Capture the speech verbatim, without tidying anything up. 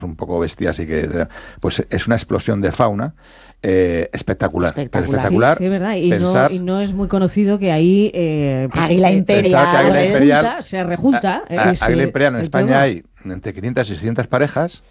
un poco bestias y que pues es una explosión de fauna eh, espectacular, Espectacular. espectacular. Sí, sí, es verdad. Y, pensar, no, y no es muy conocido que ahí eh, pues Águila se, imperial. se, pensar que águila rejunta, imperial, se rejunta. a- a- eh, águila sí, imperial en el España todo. hay entre quinientas y seiscientas parejas.